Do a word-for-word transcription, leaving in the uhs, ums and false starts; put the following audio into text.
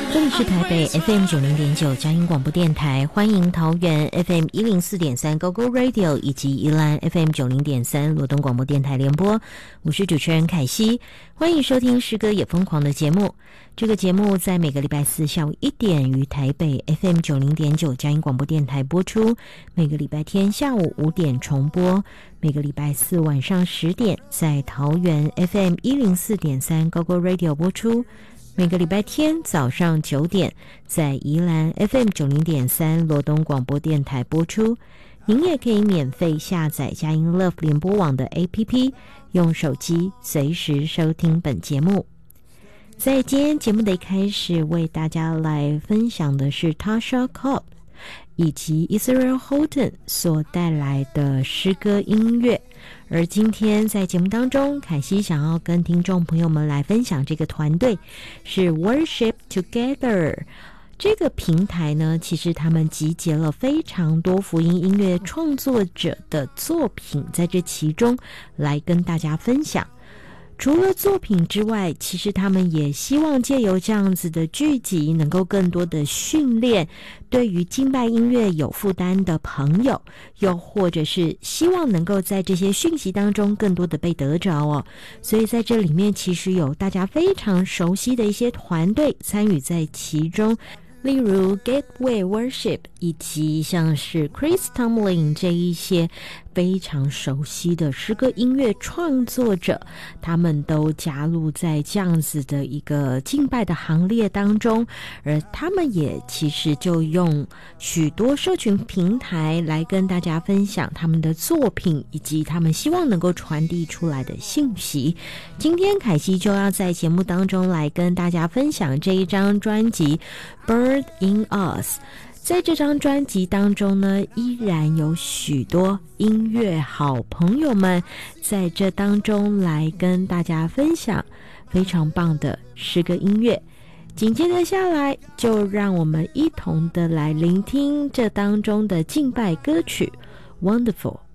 这里是台北 F M 九零点九佳音广播电台，欢迎桃园 F M 一零四点三 Go Go Radio 以及宜兰 F M 九零点三罗东广播电台联播，我是主持人凯西，欢迎收听诗歌也疯狂的节目。这个节目在每个礼拜四下午一点于台北 F M 九零点九佳音广播电台播出，每个礼拜天下午五点重播，每个礼拜四晚上十点在桃园 F M 一零四点三 Go Go Radio 播出，每个礼拜天早上九点在宜兰 F M 九零点三罗东广播电台播出。您也可以免费下载佳音 Love 联播网的 A P P， 用手机随时收听本节目。在今天节目的一开始，为大家来分享的是 Tasha Cobbs 以及 Israel Houghton 所带来的诗歌音乐。而今天在节目当中，凯西想要跟听众朋友们来分享这个团队是 Worship Together。这个平台呢，其实他们集结了非常多福音音乐创作者的作品，在这其中来跟大家分享。除了作品之外，其实他们也希望借由这样子的聚集，能够更多的训练对于敬拜音乐有负担的朋友，又或者是希望能够在这些讯息当中更多的被得着哦。所以在这里面其实有大家非常熟悉的一些团队参与在其中，例如 Gateway Worship 以及像是 Chris Tomlin 这一些非常熟悉的诗歌音乐创作者，他们都加入在这样子的一个敬拜的行列当中，而他们也其实就用许多社群平台来跟大家分享他们的作品以及他们希望能够传递出来的信息。今天凯西就要在节目当中来跟大家分享这一张专辑 Bird in Us。在这张专辑当中呢，依然有许多音乐好朋友们在这当中来跟大家分享非常棒的诗歌音乐。紧接着下来，就让我们一同的来聆听这当中的敬拜歌曲 Wonderful。